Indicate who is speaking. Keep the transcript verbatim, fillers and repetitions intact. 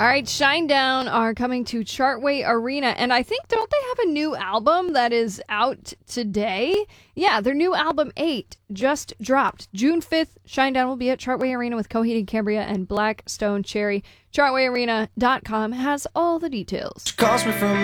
Speaker 1: All right, Shinedown are coming to Chartway Arena, and I think, don't they have a new album that is out today? Yeah, their new album, eight, just dropped. June fifth, Shinedown will be at Chartway Arena with Coheed and Cambria and Black Stone Cherry. Chartway Arena dot com has all the details.
Speaker 2: She calls me from